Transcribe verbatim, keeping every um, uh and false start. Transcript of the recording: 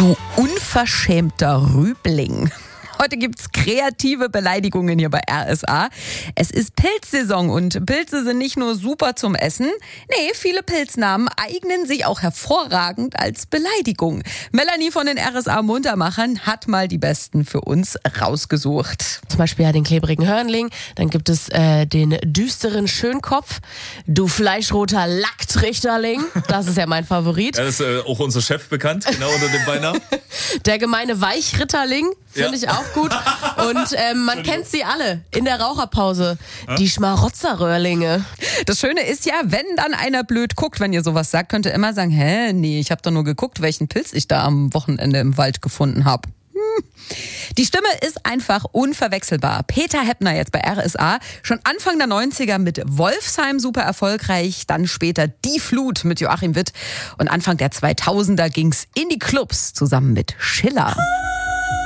Du unverschämter Rübling. Heute gibt's kreative Beleidigungen hier bei R S A. Es ist Pilzsaison und Pilze sind nicht nur super zum Essen. Nee, viele Pilznamen eignen sich auch hervorragend als Beleidigung. Melanie von den R S A Muntermachern hat mal die besten für uns rausgesucht. Zum Beispiel ja den klebrigen Hörnling, dann gibt es äh, den düsteren Schönkopf, du fleischroter Lacktrichterling, das ist ja mein Favorit. Ja, das ist äh, auch unser Chef bekannt, genau unter dem Beinamen. Der gemeine Weichritterling, finde ja. ich auch gut. Und ähm, man kennt sie alle in der Raucherpause. Ja? Die Schmarotzerröhrlinge. Das Schöne ist ja, wenn dann einer blöd guckt, wenn ihr sowas sagt, könnt ihr immer sagen, hä, nee, ich habe doch nur geguckt, welchen Pilz ich da am Wochenende im Wald gefunden habe. Hm. Die Stimme ist einfach unverwechselbar. Peter Heppner jetzt bei R S A, schon Anfang der neunziger mit Wolfsheim super erfolgreich, dann später Die Flut mit Joachim Witt und Anfang der zweitausender ging's in die Clubs zusammen mit Schiller.